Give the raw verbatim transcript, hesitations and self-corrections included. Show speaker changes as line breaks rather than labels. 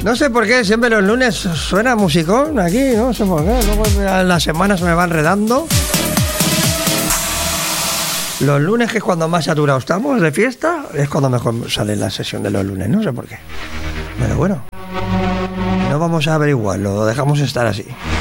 No sé por qué, siempre los lunes suena musicón aquí, no sé por qué. Luego las semanas me van enredando. Los lunes, que es cuando más saturados estamos de fiesta, es cuando mejor sale la sesión de los lunes, no sé por qué. Pero bueno, no vamos a averiguarlo, lo dejamos estar así.